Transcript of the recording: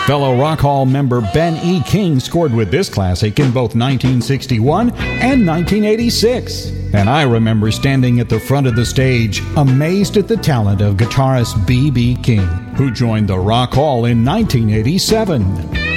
Fellow Rock Hall member Ben E. King scored with this classic in both 1961 and 1986. And I remember standing at the front of the stage, amazed at the talent of guitarist B.B. King, who joined the Rock Hall in 1987.